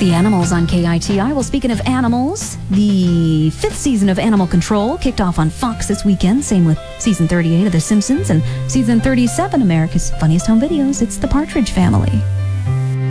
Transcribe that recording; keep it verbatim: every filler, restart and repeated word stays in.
The Animals on K I T I. Well, speaking of animals, the fifth season of Animal Control kicked off on Fox this weekend. Same with season thirty-eight of The Simpsons and season thirty-seven, America's Funniest Home Videos. It's the Partridge Family.